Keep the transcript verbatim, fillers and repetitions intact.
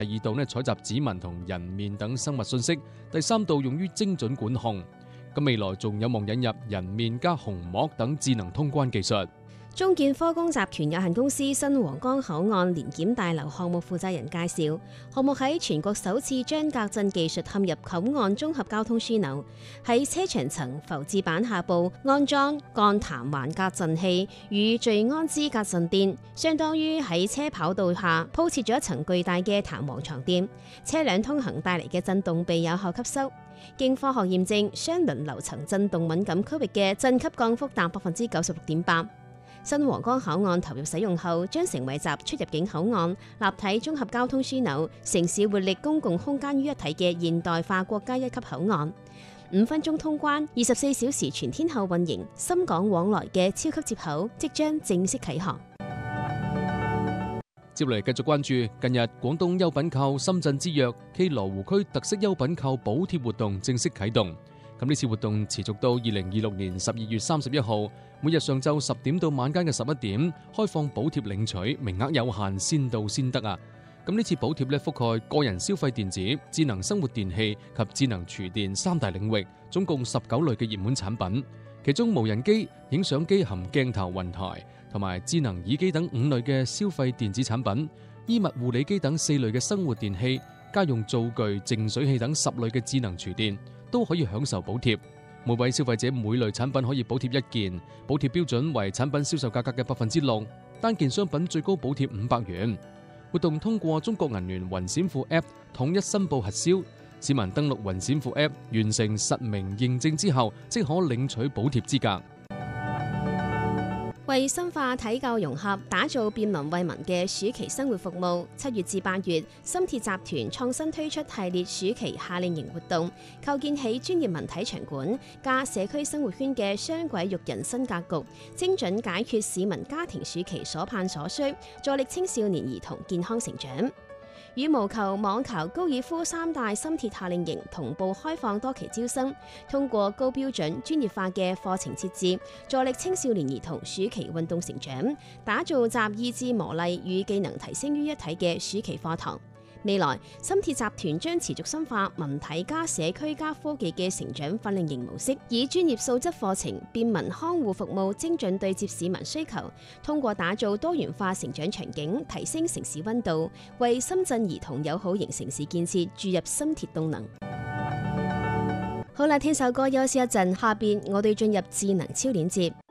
第二度呢採集指紋同人面等生物信息，第三度用於精準管控。咁未來仲有望引入人面加虹膜等智能通關技術。 中建科工集團有限公司新皇崗口岸聯檢大樓項目負責人介紹，項目喺全國首次將隔震技術嵌入口岸綜合交通樞紐，喺車牆層浮置板下部安裝鋼彈環隔震器與聚氨酯隔震墊，相當於喺車跑道下鋪設咗一層巨大嘅彈簧床墊，車輛通行帶嚟嘅震動被有效吸收。經科學驗證，雙輪樓層震動敏感區域嘅震級降幅達百分之九十六點八。新皇崗口岸投入使用後，將成為集出入境口岸、立體綜合交通樞紐、城市活力公共空間於一體嘅現代化國家一級口岸。五分鐘通關，二十四小時全天候運營，深港往來嘅超級接口即將正式啟航。 接嚟繼續關注，近日廣東優品購深圳之約暨羅湖區特色優品購補貼活動正式啟動。咁呢次活動持續到二零二六年十二月三十一號，每日上晝十點到晚間嘅十一點，開放補貼領取，名額有限，先到先得啊！咁呢次補貼咧覆蓋個人消費電子、智能生活電器及智能廚電三大領域，總共十九類嘅熱門產品。其中無人機、影相機含鏡頭雲台同埋智能耳機等五類嘅消費電子產品，衣物護理機等四類嘅生活電器，家用灶具、淨水器等十類嘅智能廚電都可以享受補貼。每位消費者每類產品可以補貼一件，補貼標準為產品銷售價格嘅百分之六，單件商品最高補貼五百元。活動通過中國銀聯雲閃付 App 統一申報核銷，市民登錄雲閃付 App 完成實名認證之後，即可領取補貼資格。 為深化體教融合，打造便民惠民嘅暑期生活服務，七月至八月，深鐵集團創新推出系列暑期夏令營活動，構建起專業文體場館加社區生活圈嘅雙軌育人新格局，精準解決市民家庭暑期所盼所需，助力青少年兒童健康成長。羽毛球、網球、高爾夫三大深鐵夏令營同步開放多期招生，通過高標準專業化嘅課程設置，助力青少年兒童暑期運動成長，打造集意志磨礪與技能提升於一體嘅暑期課堂。未來，深鐵集團將持續深化文體加社區加科技嘅成長訓練營模式，以專業素質課程、便民看護服務精準對接市民需求，通過打造多元化成長場景，提升城市溫度，為深圳兒童友好型城市建設注入深鐵動能。好啦，聽首歌休息一陣，下邊我哋進入智能超鏈接。